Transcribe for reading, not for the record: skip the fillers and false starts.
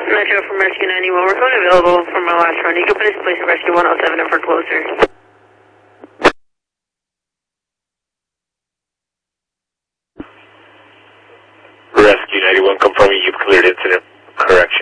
Metro from Rescue 91. We're going available from our last run. You can put this place in Rescue 107 and for closer. Rescue 91 confirming you've cleared incident. Correction.